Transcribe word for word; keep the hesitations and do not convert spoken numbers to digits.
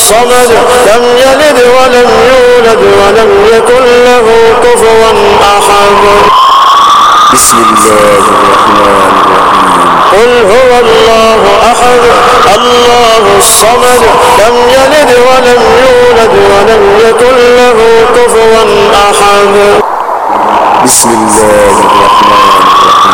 الصمد لم يلد ولم يولد ولم يكن له كفوا أحد. بسم الله الرحمن الرحيم. قل هو الله أحد الله الصمد لم يلد ولم يولد ولم يكن له كفوا أحد. بسم الله الرحمن الرحيم.